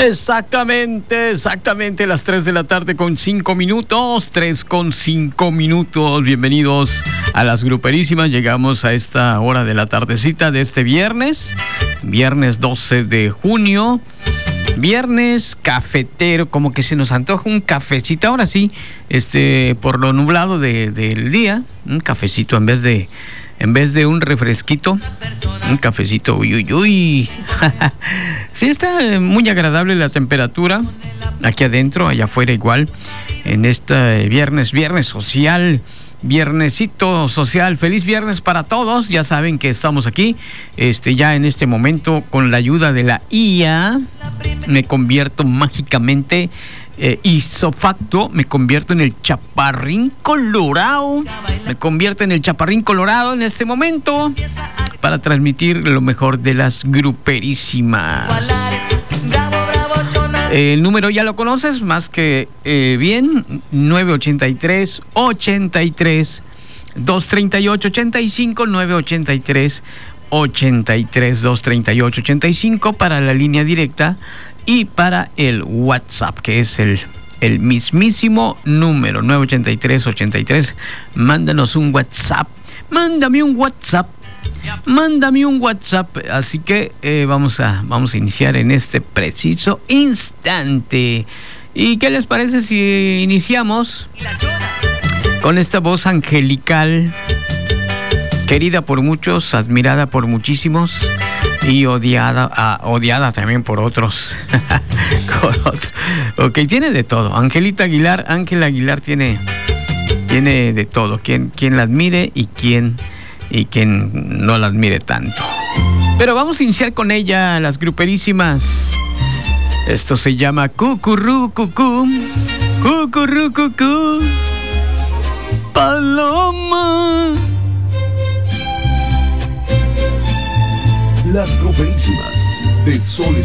Exactamente, las 3 de la tarde con 5 minutos, 3 con 5 minutos. Bienvenidos a las gruperísimas. Llegamos a esta hora de la tardecita de este viernes 12 de junio. Viernes cafetero, como que se nos antoja un cafecito. Ahora sí, por lo nublado del día, un cafecito en vez de un refresquito, un cafecito, uy. Sí, está muy agradable la temperatura, aquí adentro, allá afuera igual, en este viernes social, viernesito social. Feliz viernes para todos. Ya saben que estamos aquí, ya en este momento, con la ayuda de la IA, me convierto mágicamente, isofacto, me convierto en el chaparrín colorado. Me convierto en el chaparrín colorado en este momento para transmitir lo mejor de las gruperísimas. El número ya lo conoces más que bien, 983 83 238 85, 983 83 238 85 para la línea directa y para el WhatsApp, que es el mismísimo número 983 83. Mándanos un WhatsApp, mándame un WhatsApp. Así que vamos a iniciar en este preciso instante. ¿Y qué les parece si iniciamos con esta voz angelical, querida por muchos, admirada por muchísimos y odiada también por otros? Ok, tiene de todo. Ángela Aguilar tiene de todo. Quien la admire y quien no la admire tanto. Pero vamos a iniciar con ella, las gruperísimas. Esto se llama Cucurú Cucú, Paloma. Las gruperísimas de Sol